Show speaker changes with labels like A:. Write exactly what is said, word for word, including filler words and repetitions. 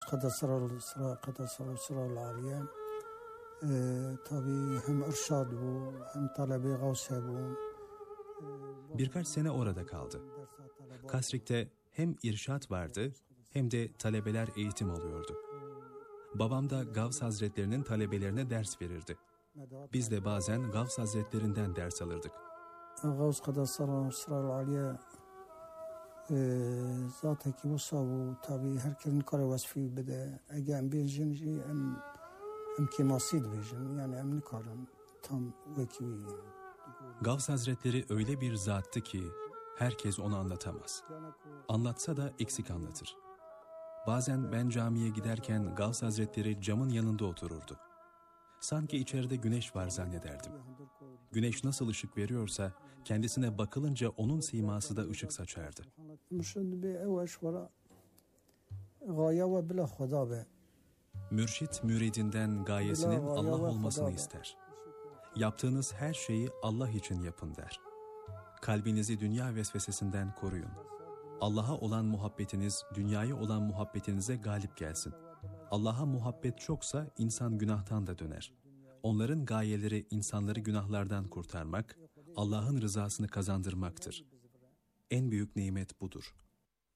A: Kadasral Sıra Kadasral Sıra Aliye. Tabii hem irşad bu, hem talebe gavse bu.
B: Birkaç sene orada kaldı. Kasrik'te hem irşat vardı hem de talebeler eğitim alıyordu. Babam da Gavs Hazretlerinin talebelerine ders verirdi. Biz de bazen Gavs Hazretlerinden ders alırdık.
A: Gavs Kadasral Sıra Aliye zaten ki bu savu tabii herkesin kare vasfi bede. Eğer bir jinci em em kemasid vejin yani em nikarın tam vekivi.
B: Gavs Hazretleri öyle bir zattı ki herkes onu anlatamaz. Anlatsa da eksik anlatır. Bazen ben camiye giderken Gavs Hazretleri camın yanında otururdu. Sanki içeride güneş var zannederdim. Güneş nasıl ışık veriyorsa kendisine bakılınca onun siması da ışık saçardı. Mürşit müridinden gayesinin Allah olmasını ister. Yaptığınız her şeyi Allah için yapın der. Kalbinizi dünya vesvesesinden koruyun. Allah'a olan muhabbetiniz dünyaya olan muhabbetinize galip gelsin. Allah'a muhabbet çoksa insan günahtan da döner. Onların gayeleri insanları günahlardan kurtarmak, Allah'ın rızasını kazandırmaktır. En büyük nimet budur.